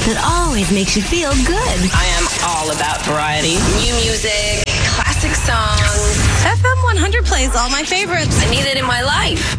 that always makes you feel good. I am all about variety. New music, classic songs. FM 100 plays all my favorites. I need it in my life.